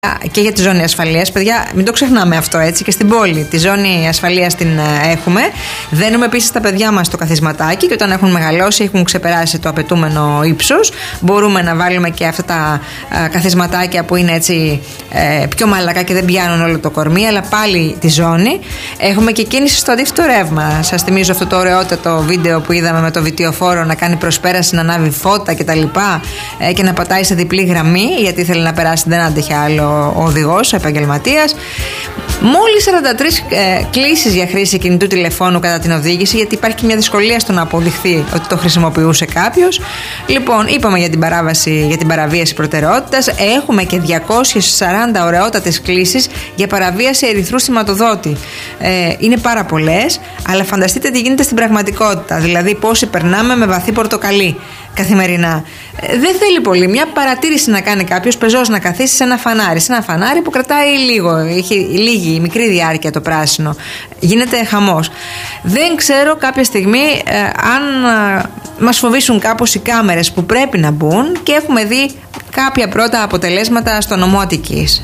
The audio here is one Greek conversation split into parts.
Και για τη ζώνη ασφαλείας, παιδιά, μην το ξεχνάμε αυτό, έτσι. Και στην πόλη τη ζώνη ασφαλείας την έχουμε. Δένουμε επίσης τα παιδιά μας στο καθισματάκι και όταν έχουν μεγαλώσει, έχουν ξεπεράσει το απαιτούμενο ύψος, μπορούμε να βάλουμε και αυτά τα καθισματάκια που είναι έτσι πιο μαλακά και δεν πιάνουν όλο το κορμί, αλλά πάλι τη ζώνη. Έχουμε και κίνηση στο αντίθετο ρεύμα. Σας θυμίζω αυτό το ωραιότατο βίντεο που είδαμε με το βιτιοφόρο να κάνει προσπέραση, να ανάβει φώτα κτλ. Και να πατάει σε διπλή γραμμή, γιατί ήθελε να περάσει, δεν άντεχε άλλο ο οδηγός, ο επαγγελματίας. Μόλις 43 κλήσεις για χρήση κινητού τηλεφώνου κατά την οδήγηση, γιατί υπάρχει και μια δυσκολία στο να αποδειχθεί ότι το χρησιμοποιούσε κάποιος. Λοιπόν, είπαμε για την παραβίαση προτεραιότητας. Έχουμε και 240 ωραιότατες κλήσεις για παραβίαση ερυθρού σηματοδότη. Είναι πάρα πολλές, αλλά φανταστείτε τι γίνεται στην πραγματικότητα. Δηλαδή, πόσοι περνάμε με βαθύ πορτοκαλί καθημερινά. Δεν θέλει πολύ. Μια παρατήρηση να κάνει κάποιος, πεζός να καθίσει σε ένα φανάρι. Σε ένα φανάρι που κρατάει λίγο, έχει λίγη, μικρή διάρκεια το πράσινο. Γίνεται χαμός. Δεν ξέρω κάποια στιγμή αν μας φοβήσουν κάπως οι κάμερες που πρέπει να μπουν, και έχουμε δει κάποια πρώτα αποτελέσματα στο νομό Αττικής.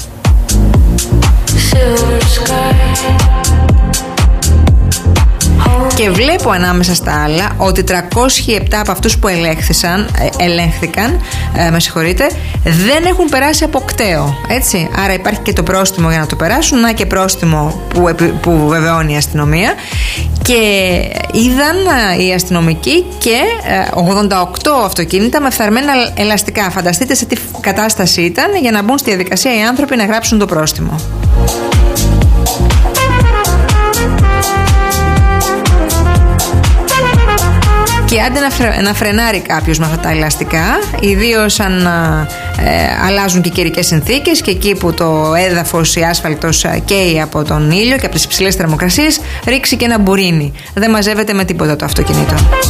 Και βλέπω ανάμεσα στα άλλα ότι 307 από αυτούς που ελέγχθηκαν, δεν έχουν περάσει από κταίο. Έτσι. Άρα υπάρχει και το πρόστιμο για να το περάσουν. Να και πρόστιμο που βεβαιώνει η αστυνομία. Και είδαν οι αστυνομικοί και 88 αυτοκίνητα με φθαρμένα ελαστικά. Φανταστείτε σε τι κατάσταση ήταν για να μπουν στη διαδικασία οι άνθρωποι να γράψουν το πρόστιμο. Και άντε να φρενάρει κάποιος με αυτά τα ελαστικά, ιδίως αν αλλάζουν και καιρικές συνθήκες και εκεί που το έδαφος, η άσφαλτος καίει από τον ήλιο και από τις υψηλές θερμοκρασίες, ρίξει και ένα μπουρίνι. Δεν μαζεύεται με τίποτα το αυτοκίνητο.